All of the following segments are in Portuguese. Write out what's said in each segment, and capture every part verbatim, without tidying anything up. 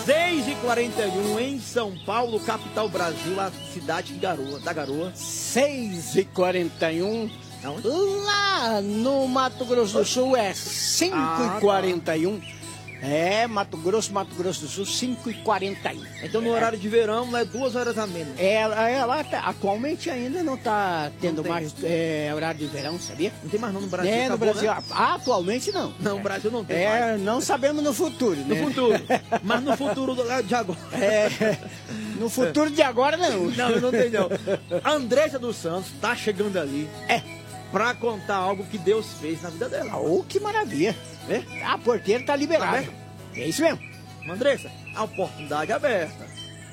seis e quarenta e um em São Paulo, capital Brasil, a cidade de Garoa, da Garoa. seis e quarenta e um. Aonde? Lá no Mato Grosso do Sul é cinco e quarenta e um. É, Mato Grosso, Mato Grosso do Sul, cinco e quarenta e um. Então no horário de verão é duas horas a menos. É, ela tá, atualmente ainda não está tendo tem. mais é, horário de verão, sabia? Não tem mais não no Brasil. É, no acabou, Brasil, né? atualmente não. Não, o Brasil não tem É, mais. não sabemos no futuro, No né? futuro. Mas no futuro de agora. É, no futuro de agora não. Não, não tem não. A Andressa dos Santos tá chegando ali. É. Pra contar algo que Deus fez na vida dela. Oh, que maravilha. É? A porteira tá liberada. Tá É isso mesmo. Andressa, a oportunidade é aberta.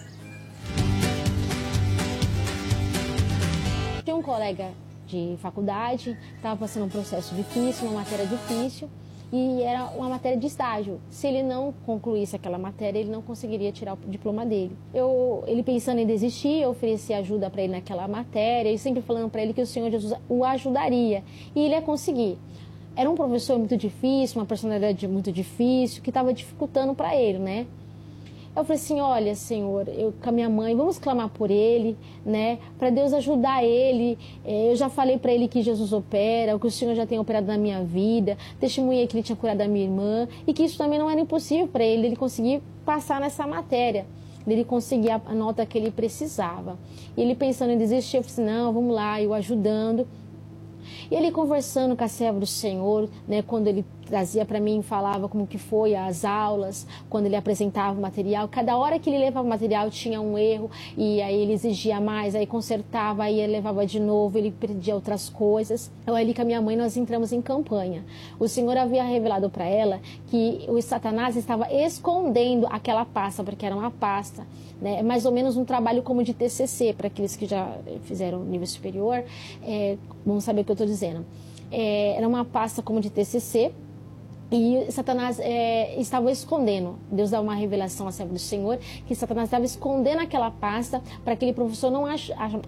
Tinha um colega de faculdade, estava passando um processo difícil, uma matéria difícil, e era uma matéria de estágio. Se ele não concluísse aquela matéria, ele não conseguiria tirar o diploma dele. Eu, ele pensando em desistir, eu ofereci ajuda para ele naquela matéria, e sempre falando para ele que o Senhor Jesus o ajudaria, e ele ia conseguir. Era um professor muito difícil, uma personalidade muito difícil, que estava dificultando para ele, né? Eu falei assim, olha, Senhor, eu com a minha mãe, vamos clamar por ele, né? Para Deus ajudar ele. Eu já falei para ele que Jesus opera, que o Senhor já tem operado na minha vida, testemunhei que ele tinha curado a minha irmã e que isso também não era impossível para ele, ele conseguir passar nessa matéria, ele conseguir a nota que ele precisava. E ele pensando em desistir, eu falei assim, não, vamos lá, eu ajudando. E ele conversando com a serva do Senhor, né, quando ele trazia para mim, falava como que foi as aulas, quando ele apresentava o material, cada hora que ele levava o material tinha um erro, e aí ele exigia mais, aí consertava, aí ele levava de novo, ele pedia outras coisas. Então ali com a minha mãe nós entramos em campanha. O Senhor havia revelado para ela que o Satanás estava escondendo aquela pasta, porque era uma pasta, né, mais ou menos um trabalho como de T C C, para aqueles que já fizeram nível superior, é, vão saber o que eu estou dizendo. É, era uma pasta como de T C C, e Satanás é, estava escondendo. Deus dá uma revelação à serva do Senhor que Satanás estava escondendo aquela pasta para aquele professor não ach,